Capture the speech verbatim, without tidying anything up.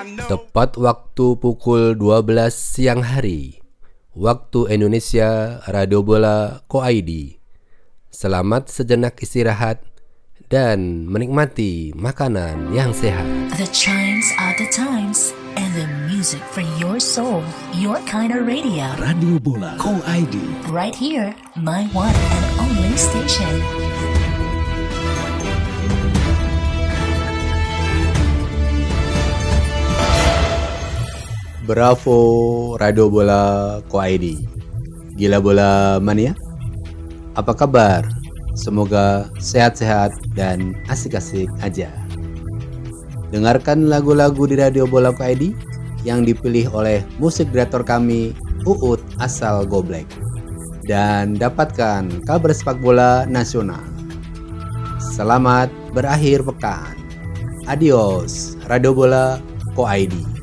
Tepat waktu pukul dua belas siang hari, waktu Indonesia, Radio Bola Co I D. Selamat sejenak istirahat dan menikmati makanan yang sehat. The chimes are the times and the music for your soul, your kind of radio. Radio Bola Co I D. Right here, my one and only station. Bravo Radio Bola Co I D. Gila bola mania. Apa kabar? Semoga sehat-sehat dan asik-asik aja. Dengarkan lagu-lagu di Radio Bola Co I D yang dipilih oleh musik direktor kami Uut asal Goblek. Dan dapatkan kabar sepak bola nasional. Selamat berakhir pekan. Adios Radio Bola Co I D.